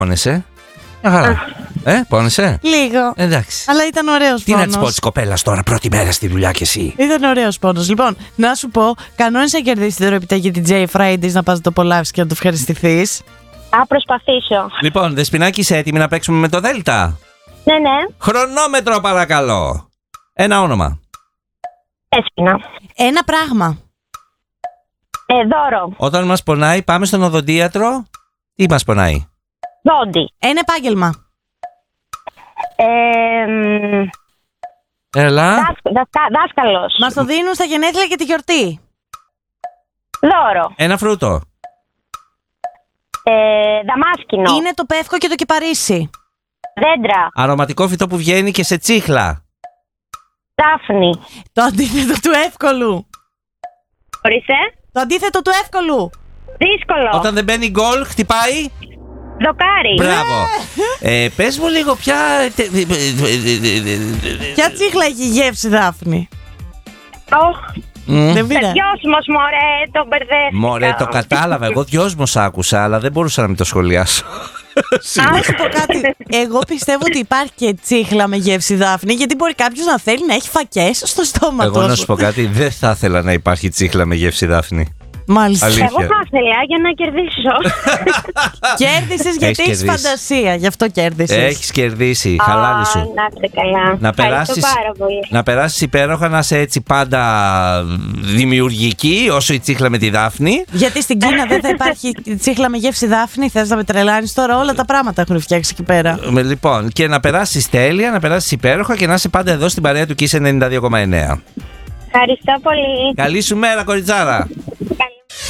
Πόνεσαι? Μια χαρά. Πόνεσαι? Λίγο. Εντάξει. Αλλά ήταν ωραίος Τι πόνος. να της πω της κοπέλας τώρα, πρώτη μέρα στη δουλειά κι εσύ. Ήταν ωραίος πόνος. Λοιπόν, να σου πω, κανόνισε να κερδίσει την δωρεπιταγή την J Fridays, να πας να το απολαύσεις και να το ευχαριστηθείς. Α, προσπαθήσω. Λοιπόν, Δεσποινάκη, είσαι έτοιμη να παίξουμε με το Δέλτα? Ναι, ναι. Χρονόμετρο, παρακαλώ. Ένα όνομα. Έσπινα. Ένα πράγμα. Δώρο. Όταν μας πονάει, πάμε στον οδοντίατρο. Τι μας πονάει? Δόντι. Ένα επάγγελμα. Έλα. Δάσκαλος. Μας το δίνουν στα γενέθλια και τη γιορτή. Δώρο. Ένα φρούτο. Δαμάσκηνο. Είναι το πεύκο και το κυπαρίσι. Δέντρα. Αρωματικό φυτό που βγαίνει και σε τσίχλα. Δάφνη. Το αντίθετο του εύκολου. Ορίστε. Το αντίθετο του εύκολου. Δύσκολο. Όταν δεν μπαίνει γκολ, χτυπάει. Δοκάρι. Μπράβο. Πες μου λίγο ποια. Ποια τσίχλα έχει γεύση, Δάφνη? Δεν πειράζει. Δυόσμος, μωρέ, τον μπερδεύτηκα. Μωρέ, το κατάλαβα. Εγώ δυόσμος άκουσα, αλλά δεν μπορούσα να μην το σχολιάσω. Να σου πω κάτι. Εγώ πιστεύω ότι υπάρχει και τσίχλα με γεύση, Δάφνη, γιατί μπορεί κάποιος να θέλει να έχει φακές στο στόμα του. Εγώ να σου πω κάτι. Δεν θα ήθελα να υπάρχει τσίχλα με γεύση, Δάφνη. Μάλιστα. Αλήθεια. Εγώ θα ήθελα για να κερδίσω. Κέρδισες γιατί έχεις κερδίσει. φαντασία, γι' αυτό κέρδισες. Έχεις κερδίσει. Χαλάρι σου. Να είστε καλά. Να περάσεις, πάρα πολύ. να περάσεις υπέροχα, να είσαι έτσι πάντα δημιουργική, όσο η τσίχλα με τη Δάφνη. Γιατί στην Κίνα δεν θα υπάρχει τσίχλα με γεύση, Δάφνη? Θες να με τρελάνεις τώρα? Όλα τα πράγματα έχουν φτιάξει εκεί πέρα. Λοιπόν, και να περάσεις τέλεια, να περάσεις υπέροχα και να είσαι πάντα εδώ στην παρέα του Kiss 92,9. Ευχαριστώ πολύ. Καλή σου μέρα, κοριτσάρα. Καλή